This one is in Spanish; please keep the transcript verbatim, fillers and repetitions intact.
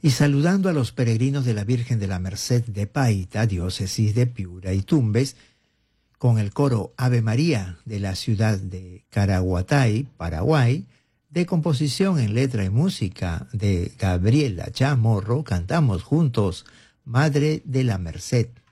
Y saludando a los peregrinos de la Virgen de la Merced de Paita, diócesis de Piura y Tumbes, con el coro Ave María de la ciudad de Caraguatay, Paraguay, de composición en letra y música de Gabriela Chamorro, cantamos juntos Madre de la Merced.